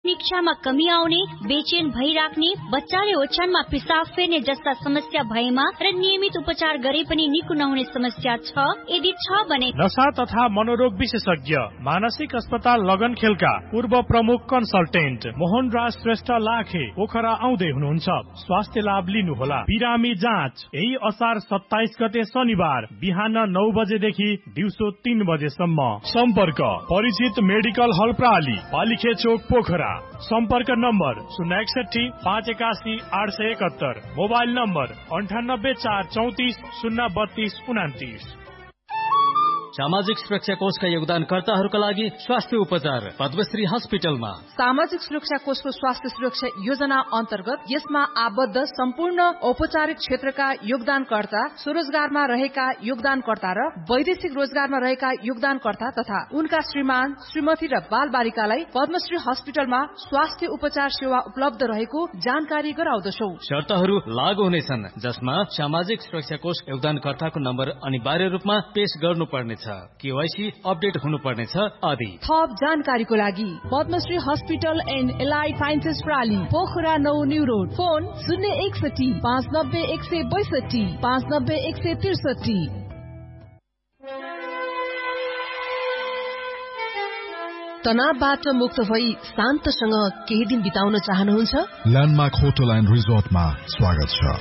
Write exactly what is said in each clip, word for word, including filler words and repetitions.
शिक्षामा कमी आउने, बेचेन भइराख्ने, बच्चाले ओछ्यानमा पिसाब फेर्ने जस्ता समस्या भएमा र नियमित उपचार गरे पनि निको नहुने समस्या छ? यदि छ भने नशा तथा मनोरोग विशेषज्ञ मानसिक अस्पताल लगनखेलका पूर्व प्रमुख कन्सल्टेन्ट मोहन राज श्रेष्ठ लाखे पोखरा आउँदै हुनुहुन्छ। स्वास्थ्य लाभ लिनुहोला। बिरामी जाँच यही असार सत्ताइस गते शनिबार बिहान नौ बजेदेखि दिउँसो तीन बजेसम्म। सम्पर्क परिचित मेडिकल हल प्राली, पालिखे चोक, पोखरा। सम्पर्क नम्बर शून्य एकसठी पाँच एकासी आठ सय एकहत्तर। मोबाइल नम्बर अन्ठानब्बे चार चौतिस शून्य बत्तीस उनातिस। सामाजिक सुरक्षा कोषका योगदानकर्ताहरूका लागि स्वास्थ्य उपचार पद्मश्री हस्पिटलमा। सामाजिक सुरक्षा कोषको स्वास्थ्य सुरक्षा योजना अन्तर्गत यसमा आबद्ध सम्पूर्ण औपचारिक क्षेत्रका योगदानकर्ता, स्वरोजगारमा रहेका योगदानकर्ता र वैदेशिक रोजगारमा रहेका योगदानकर्ता तथा उनका श्रीमान, श्रीमती र बाल बालिकालाई पद्मश्री हस्पिटलमा स्वास्थ्य उपचार सेवा उपलब्ध रहेको जानकारी गराउँदछौ। शर्तहरू लागू हुनेछन्, जसमा सामाजिक सुरक्षा कोष योगदानकर्ताको नम्बर अनिवार्य रूपमा पेश गर्नुपर्ने छ, केवाईसी अपडेट हुनुपर्नेछ आदि। थप जानकारीको लागि Padmashri hospital and allied sciences प्राली, Pokhara नौ न्यू रोड। फोन शून्य एकसठी पाँच नब्बे एक सय बैसठी पाँच नब्बे एक सय त्रिसठी। तनावबाट मुक्त भई शान्तसँग केही दिन बिताउन चाहनुहुन्छ? ल्यान्डमार्क होटल एन्ड रिजोर्टमा स्वागत छ।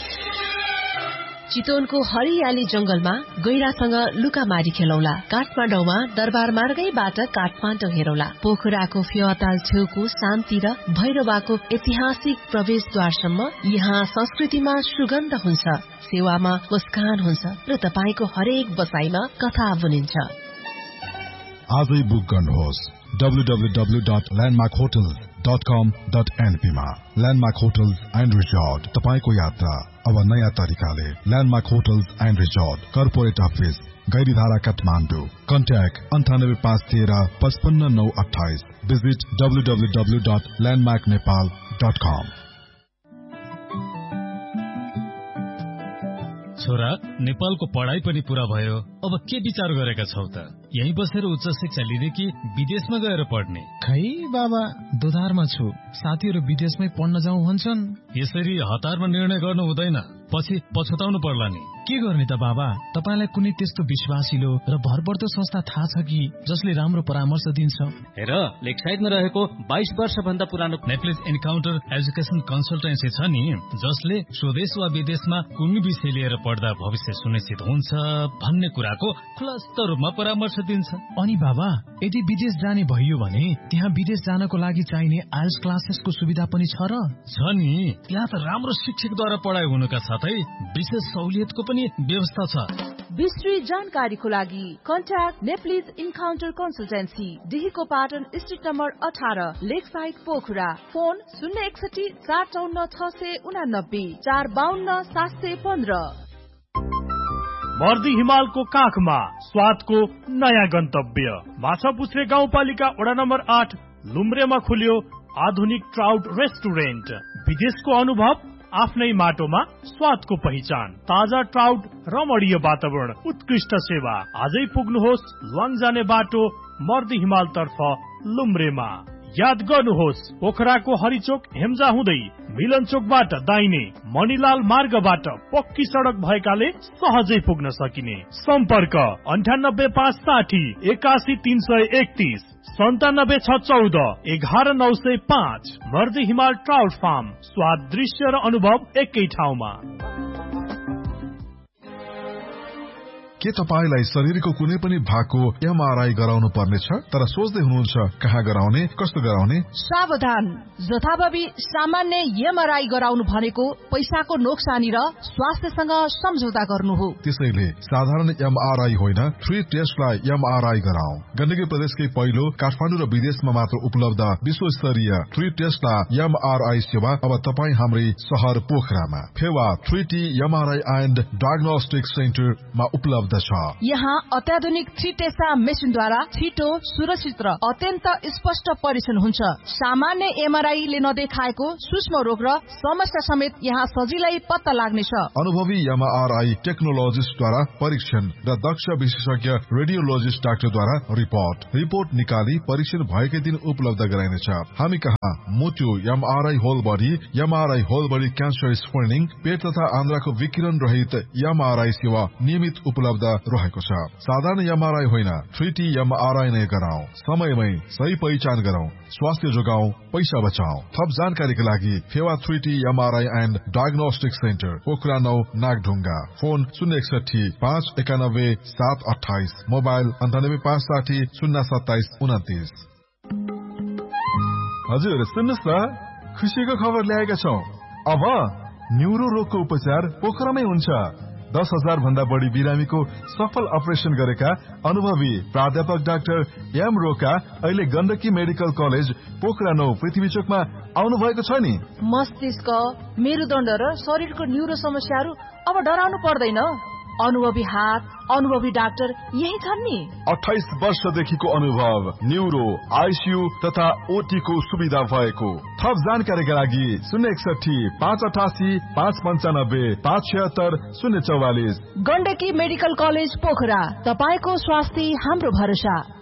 चितवनको हरियाली जंगलमा गैरासँग लुकामारी खेलौला। काठमाडौँमा दरबार मार्गैबाट काठमाडौँ हेरौला। पोखराको फेवाताल छेउको शान्ति र भैरवाको ऐतिहासिक प्रवेशद्वारसम्म यहाँ संस्कृतिमा सुगन्ध हुन्छ, सेवामा मुस्कान हुन्छ र तपाईको हरेक बसाइमा कथा बुनिन्छ। आजै बुक गर्नुहोस् W W W dot landmark hotels dot कम डट एनपी मा। ल्यान्डमार्क होटल्स एन्ड रिजोर्ट, तपाईको यात्रा अब नयाँ तरिकाले। Landmark hotels and resort, corporate office, Gairidhara, Kathmandu. Contact अन्ठानब्बे पाँच तेह्र पचपन्न नौ अठाइस। Visit W W W dot landmark Nepal dot कम। छोरा, नेपालको पढाइ पनि पूरा भयो, अब के विचार गरेका छौ त? यही बसेर उच्च शिक्षा लिने कि विदेशमा गएर पढ्ने? खै बाबा, दोधारमा छु। साथीहरू विदेशमै पढ्न जाउँ भन्छन्। यसरी हतारमा निर्णय गर्नु हुँदैन, पछि पछुताउनु पर्ला नि। के गर्ने त बाबा, तपाईलाई कुनै त्यस्तो विश्वासिलो र भरपर्दो संस्था थाहा छ कि जसले राम्रो परामर्श दिन्छ? हेर, लेकसाइडमा रहेको बाइस वर्ष भन्दा पुरानो नेप्लिज इन्काउन्टर एजुकेसन कन्सल्टेन्सी छ नि, जसले स्वदेश वा विदेशमा कुनै विषय लिएर पढ्दा भविष्य सुनिश्चित हुन्छ भन्ने कुराको खुलस्त रूपमा परामर्श दिन्छ। अनि बाबा, यदि विदेश जाने भइयो भने त्यहाँ विदेश जानको लागि चाहिने आइएल्स क्लासेसको सुविधा पनि छ र? छ नि, त्यहाँ त राम्रो शिक्षकद्वारा पढाइ हुनुका साथै विशेष सहुलियतको पनि व्यवस्था छ। विस्तृत जानकारीको लागि contact Nepalese encounter consultancy, डिहीको Patan street number अठार, लेक साइड, पोखरा। फोन शून्य एकसठी चार चौन्न छ सय उनानब्बे चार बाहन्न सात सय पन्ध्र। मर्दी हिमालको काखमा स्वादको नयाँ गन्तव्य माछापुछ्रे गाउँपालिका वडा नम्बर आठ लुम्रेमा खुल्यो आधुनिक ट्राउट रेस्टुरेन्ट। विदेशको अनुभव आफ्नै माटोमा स्वादको पहिचान, ताजा ट्राउट, रमणीय वातावरण, उत्कृष्ट सेवा। आजै पुग्नुहोस् लुवाङ जाने बाटो मर्दी हिमाल तर्फ लुम्रेमा। याद गर्नुहोस्, पोखराको हरिचोक हेम्जा हुँदै मिलन चोकबाट दाहिने मणिलाल मार्गबाट पक्की सडक भएकाले सहजै पुग्न सकिने। सम्पर्क अन्ठानब्बे पाँच साठी एकासी तीन सय एकतीस सन्तानब्बे छ चौध एघार नौ सय पाँच। मर्दी हिमाल ट्राउट फार्म, स्वाद, दृश्य र अनुभव एकै ठाउँमा। के तपाईलाई शरीरको कुनै पनि भागको एमआरआई गराउनु पर्नेछ तर सोच्दै हुनुहुन्छ कहाँ गराउने, कस्तो गराउने? सावधान, जथाभावी सामान्य एमआरआई गराउनु भनेको पैसाको नोक्सानी र स्वास्थ्यसँग सम्झौता गर्नु हो। त्यसैले साधारण एमआरआई होइन, थ्री टेस्टलाई एमआरआई गराऊ। गण्डकी प्रदेशकै पहिलो काठमाडौँ र विदेशमा मात्र उपलब्ध विश्व स्तरीय थ्री टेस्टलाई एमआरआई सेवा अब तपाईँ हाम्रै शहर पोखरामा Phewa three T MRI and diagnostic सेन्टरमा उपलब्ध उपलब्ध छ। यहाँ अत्याधुनिक थ्री टेसा मेसिनद्वारा छिटो, सुरक्षित र अत्यन्त स्पष्ट परीक्षण हुन्छ। सामान्य एमआरआई ले नदेखाएको सूक्ष्म रोग र समस्या समेत यहाँ सजिलै पत्ता लाग्नेछ। अनुभवी एमआरआई टेक्नोलोजिस्टद्वारा परीक्षण र दक्ष विशेषज्ञ रेडियोलोजिस्ट डाक्टरद्वारा रिपोर्ट रिपोर्ट निकाली परीक्षण भएकै दिन उपलब्ध गराइनेछ। हामी कहाँ मोटो MRI whole body, MRI whole body cancer screening, पेट तथा आन्द्राको विकिरण रहित एमआरआई सेवा नियमित उपलब्ध रहेको छ। साधारण एमआरआई होइन, थ्री टी एमआरआई नै गराउँ। समयमै सही पहिचान गरौँ, स्वास्थ्य जोगाउँ, पैसा बचाउँ। थप जानकारीका लागि Phewa three T MRI and diagnostic centre, Pokhara नौ, नागढुङ्गा। फोन शून्य एकसठी पाँच एकानब्बे सात अठाइस, मोबाइल अन्ठानब्बे पाँच साठी शून्य सत्ताइस उन्तिस। हजुर सुन्नुहोस् न, खुसीको खबर ल्याएका छौँ। अब न्युरो रोगको उपचार पोखरामै हुन्छ। दस हजार भन्दा बढी बिरामीको सफल अपरेसन गरेका अनुभवी प्राध्यापक डाक्टर एम रोका अहिले गण्डकी मेडिकल कलेज पोखरा नौ पृथ्वी चोकमा आउनु भएको छ नि। मस्तिष्क, मेरुदण्ड र शरीरको न्युरो समस्याहरू अब डराउनु पर्दैन। अनुभवी हात, अनुभवी डाक्टर यही छन् नि। अठाइस वर्षदेखिको अनुभव, न्युरो, आइसियू तथा ओटी को सुविधा भएको। थप जानकारीका लागि शून्य एकसठी पाँच अठासी पाँच पन्चानब्बे पाँच छिहत्तर शून्य चौवालिस। गण्डकी मेडिकल कलेज पोखरा, तपाईँको स्वास्थ्य हाम्रो भरोसा।